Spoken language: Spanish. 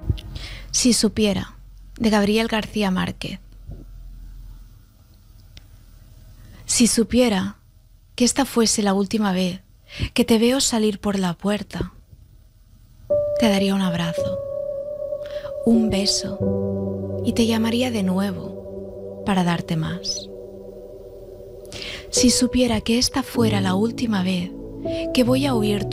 Si supiera, de Gabriel García Márquez. Si supiera que esta fuese la última vez que te veo salir por la puerta, te daría un abrazo, un beso y te llamaría de nuevo para darte más. Si supiera que esta fuera la última vez que voy a oír